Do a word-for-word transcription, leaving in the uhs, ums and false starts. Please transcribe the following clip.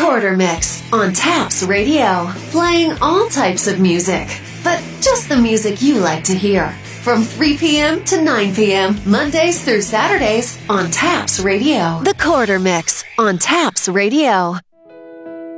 Quarter Mix on Taps Radio, playing all types of music, but just the music you like to hear. From three p.m. to nine p.m., Mondays through Saturdays on Taps Radio. The Quarter Mix on Taps Radio.